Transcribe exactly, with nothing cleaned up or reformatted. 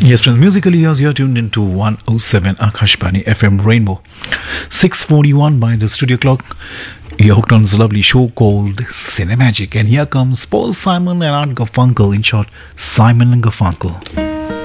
Yes, friends, musically yours, you're tuned into one oh seven Akashbani F M Rainbow. six forty-one by the studio clock. You're hooked on this lovely show called Cinemagic. And here comes Paul Simon and Art Garfunkel, in short, Simon and Garfunkel.